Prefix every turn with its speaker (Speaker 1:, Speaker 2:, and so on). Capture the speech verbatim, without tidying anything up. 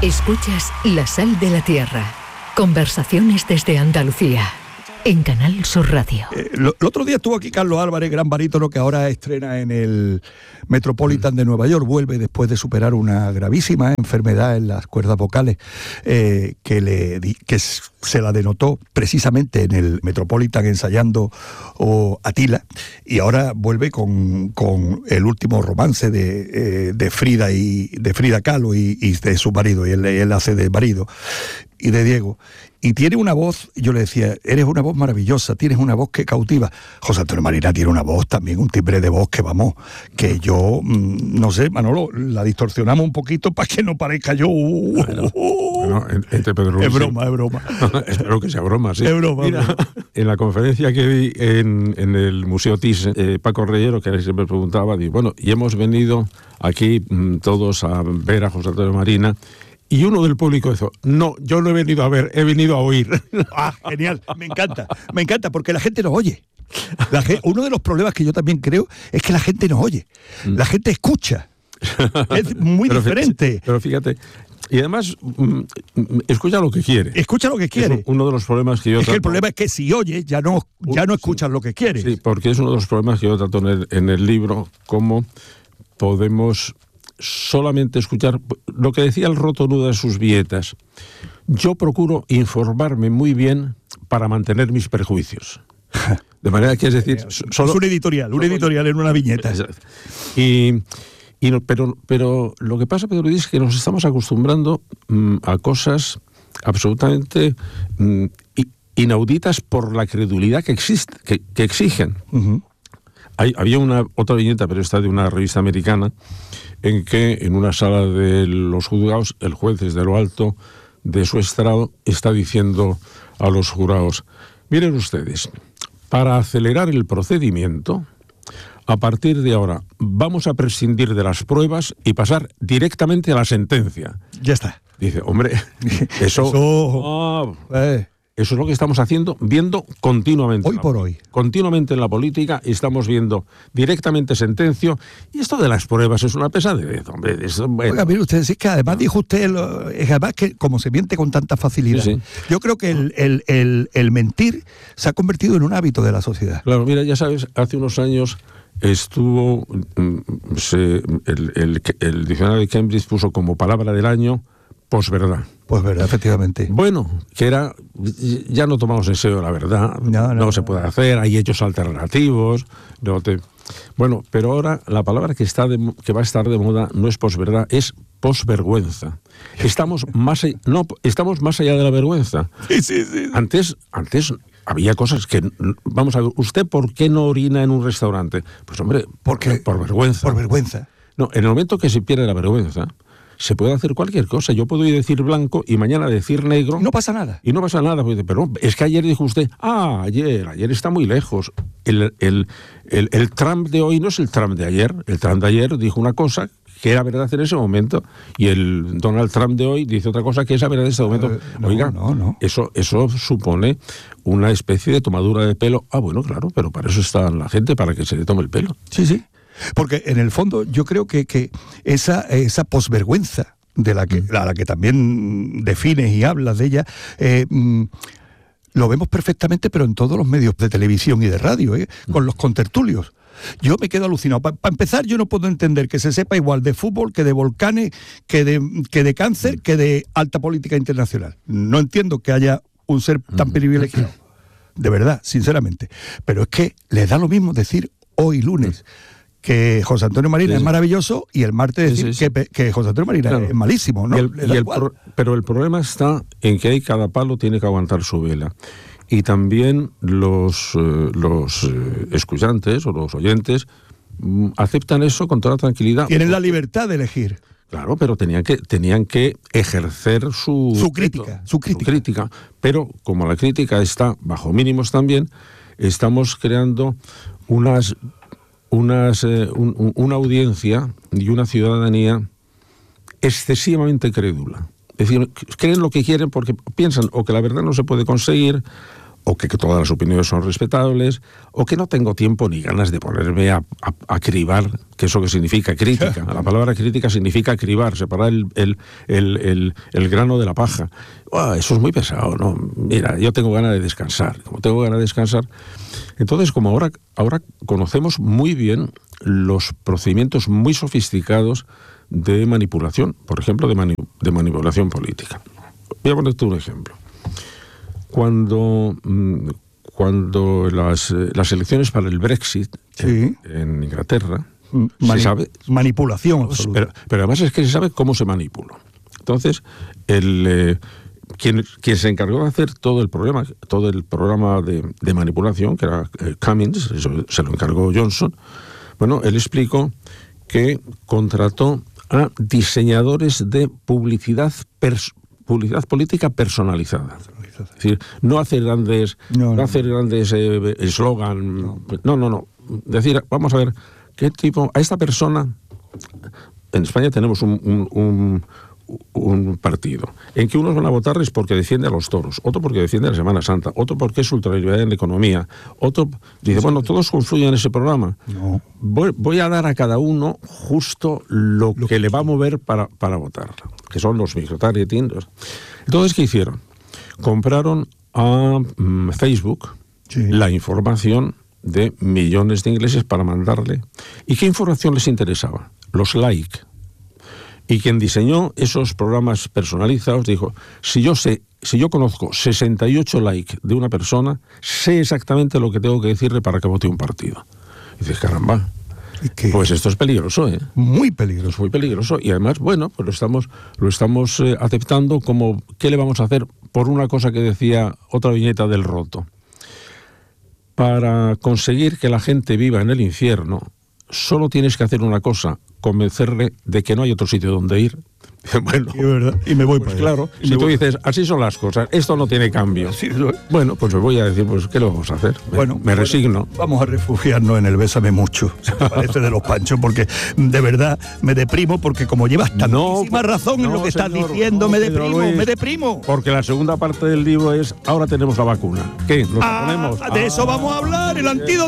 Speaker 1: Escuchas La Sal de la Tierra. Conversaciones desde Andalucía. En Canal Sur Radio.
Speaker 2: Eh, lo, el otro día estuvo aquí Carlos Álvarez, gran barítono que ahora estrena en el Metropolitan de Nueva York. Vuelve después de superar una gravísima enfermedad en las cuerdas vocales eh, que, le, que se la denotó precisamente en el Metropolitan ensayando oh, Atila. Y ahora vuelve con, con el último romance de, eh, de Frida y de Frida Kahlo y, y de su marido. Y él, él hace de marido y de Diego. Y tiene una voz, yo le decía, eres una voz maravillosa, tienes una voz que cautiva. José Antonio Marina tiene una voz también, un timbre de voz que vamos, que yo, mmm, no sé, Manolo, la distorsionamos un poquito para que no parezca yo... Uh,
Speaker 3: bueno, bueno, entre Pedro Luis,
Speaker 2: es broma, es broma.
Speaker 3: Espero que sea broma, sí.
Speaker 2: Es broma.
Speaker 3: Mira, broma. En la conferencia que vi en, en el Museo Thyssen, eh, Paco Reyero, que siempre preguntaba, dice, bueno, y hemos venido aquí mmm, todos a ver a José Antonio Marina. Y uno del público dijo, no, yo no he venido a ver, he venido a oír.
Speaker 2: Ah, genial, me encanta, me encanta, porque la gente nos oye. La gente, uno de los problemas que yo también creo es que la gente nos oye, la gente escucha. Es muy
Speaker 3: pero
Speaker 2: diferente.
Speaker 3: Fíjate, pero fíjate, y además, escucha lo que quiere.
Speaker 2: Escucha lo que quiere.
Speaker 3: Es uno de los problemas que yo
Speaker 2: Es
Speaker 3: trato...
Speaker 2: que el problema es que si oyes, ya no, ya no escuchas
Speaker 3: sí,
Speaker 2: lo que quieres.
Speaker 3: Sí, porque es uno de los problemas que yo trato en el, en el libro, cómo podemos... solamente escuchar lo que decía el Rotonuda en sus vietas. Yo procuro informarme muy bien para mantener mis prejuicios. De manera que, es decir, solo...
Speaker 2: Es un editorial, un editorial en una viñeta.
Speaker 3: Y, y no, pero, pero lo que pasa, Pedro Luis, es que nos estamos acostumbrando mmm, a cosas absolutamente mmm, inauditas por la credulidad que, existe, que, que exigen. Uh-huh. Hay, había una otra viñeta, pero esta de una revista americana, en que en una sala de los juzgados el juez desde lo alto de su estrado está diciendo a los jurados, miren ustedes, para acelerar el procedimiento, a partir de ahora vamos a prescindir de las pruebas y pasar directamente a la sentencia.
Speaker 2: Ya está.
Speaker 3: Dice, hombre, eso...
Speaker 2: eso
Speaker 3: ah,
Speaker 2: eh.
Speaker 3: Eso es lo que estamos haciendo, viendo continuamente.
Speaker 2: Hoy por hoy.
Speaker 3: Continuamente en la política estamos viendo directamente sentencio. Y esto de las pruebas es una pesadez, hombre. Eso, bueno.
Speaker 2: Oiga, mire usted, es que además dijo usted, lo, es además que como se miente con tanta facilidad, sí, sí. Yo creo que el, el, el, el mentir se ha convertido en un hábito de la sociedad.
Speaker 3: Claro, mira, ya sabes, hace unos años estuvo, se, el, el, el diccionario de Cambridge puso como palabra del año posverdad.
Speaker 2: Pues verdad, efectivamente.
Speaker 3: Bueno, que era, ya no tomamos en serio la verdad, no, no, no se puede hacer, hay hechos alternativos, no te... Bueno, pero ahora la palabra que está de, que va a estar de moda no es posverdad, es posvergüenza. Estamos más, no, estamos más allá de la vergüenza.
Speaker 2: Sí, sí, sí.
Speaker 3: Antes, antes había cosas que, vamos a ver, ¿usted por qué no orina en un restaurante? Pues hombre,
Speaker 2: porque
Speaker 3: por vergüenza.
Speaker 2: Por vergüenza.
Speaker 3: No, en el momento que se pierde la vergüenza, se puede hacer cualquier cosa. Yo puedo ir a decir blanco y mañana decir negro.
Speaker 2: No pasa nada.
Speaker 3: Y no pasa nada. Pero es que ayer dijo usted, ah, ayer, ayer está muy lejos. El, el, el, el Trump de hoy no es el Trump de ayer. El Trump de ayer dijo una cosa que era verdad en ese momento y el Donald Trump de hoy dice otra cosa que es verdad en ese momento.
Speaker 2: Uh, no,
Speaker 3: Oiga,
Speaker 2: no, no.
Speaker 3: Eso, eso supone una especie de tomadura de pelo. Ah, bueno, claro, pero para eso está la gente, para que se le tome el pelo.
Speaker 2: Sí, sí. Porque en el fondo yo creo que, que esa, esa posvergüenza de la que, a la que también defines y hablas de ella, eh, mm, lo vemos perfectamente, pero en todos los medios de televisión y de radio, ¿eh? Con los contertulios. Yo me quedo alucinado. Para pa empezar, yo no puedo entender que se sepa igual de fútbol, que de volcanes, que de, que de cáncer, que de alta política internacional. No entiendo que haya un ser tan privilegiado. De verdad, sinceramente. Pero es que les da lo mismo decir hoy lunes que José Antonio Marina sí, sí. es maravilloso y el martes decir sí, sí, sí. Que, que José Antonio Marina claro. es malísimo, ¿no?
Speaker 3: Y el, y el pro, pero el problema está en que ahí cada palo tiene que aguantar su vela. Y también los, eh, los eh, escuchantes o los oyentes mm, aceptan eso con toda tranquilidad.
Speaker 2: Tienen la libertad de elegir.
Speaker 3: Claro, pero tenían que, tenían que ejercer su...
Speaker 2: Su crítica, su crítica.
Speaker 3: Su crítica. Pero como la crítica está bajo mínimos también, estamos creando unas... Unas, eh, un, una audiencia y una ciudadanía excesivamente crédula. Es decir, creen lo que quieren porque piensan o que la verdad no se puede conseguir o que, que todas las opiniones son respetables, o que no tengo tiempo ni ganas de ponerme a, a, a cribar, que eso que significa crítica. La palabra crítica significa cribar, separar el, el, el, el, el grano de la paja. Oh, eso es muy pesado, ¿no? Mira, yo tengo ganas de descansar. Como tengo ganas de descansar, entonces como ahora, ahora conocemos muy bien los procedimientos muy sofisticados de manipulación, por ejemplo, de, mani de manipulación política. Voy a ponerte un ejemplo. Cuando, cuando las, las elecciones para el Brexit sí. en, en Inglaterra,
Speaker 2: Mani
Speaker 3: se sabe...
Speaker 2: Manipulación.
Speaker 3: Pero, pero además es que se sabe cómo se manipuló. Entonces, el... Eh, Quien, quien se encargó de hacer todo el programa, todo el programa de, de manipulación, que era eh, Cummings, eso se lo encargó Johnson, bueno, él explicó que contrató a diseñadores de publicidad, pers, publicidad política personalizada. Es decir, no hacer grandes no, no, no hacer grandes eslogan, eh, no. no, no, no. Decir, vamos a ver, qué tipo, a esta persona, en España tenemos un, un, un un partido en que unos van a votarles porque defiende a los toros, otro porque defiende a la Semana Santa, otro porque es ultraliberal en la economía, otro dice, bueno, todos confluyen en ese programa. No. Voy, voy a dar a cada uno justo lo, lo que le va a mover para, para votar, que son los microtargeting. Entonces, ¿qué hicieron? Compraron a um, Facebook sí. la información de millones de ingleses para mandarle. ¿Y qué información les interesaba? Los like. Y quien diseñó esos programas personalizados dijo, si yo sé, si yo conozco sesenta y ocho likes de una persona, sé exactamente lo que tengo que decirle para que vote un partido. Y dices, caramba, pues esto es peligroso, ¿eh?
Speaker 2: Muy peligroso.
Speaker 3: Es muy peligroso. Y además, bueno, pues lo estamos, lo estamos eh, aceptando como, ¿qué le vamos a hacer? Por una cosa que decía otra viñeta del Roto. Para conseguir que la gente viva en el infierno, solo tienes que hacer una cosa, convencerle de que no hay otro sitio donde ir. Bueno,
Speaker 2: sí, ¿verdad? Y me voy
Speaker 3: pues
Speaker 2: para
Speaker 3: claro,
Speaker 2: y
Speaker 3: si tú
Speaker 2: voy.
Speaker 3: dices, así son las cosas, esto no tiene cambio. Sí, lo... Bueno, pues os voy a decir, pues ¿qué lo vamos a hacer?
Speaker 2: Bueno,
Speaker 3: me, me bueno, resigno.
Speaker 2: Vamos a refugiarnos en el Bésame Mucho, si te parece, de los Panchos, porque de verdad me deprimo, porque como llevas tantísima no, razón no, en lo que señor, estás diciendo, no, me deprimo, Luis, me deprimo.
Speaker 3: Porque la segunda parte del libro es, ahora tenemos la vacuna. ¿Qué? ¿Nos
Speaker 2: ah,
Speaker 3: ponemos?
Speaker 2: De
Speaker 3: ah,
Speaker 2: eso vamos a hablar, el antídoto.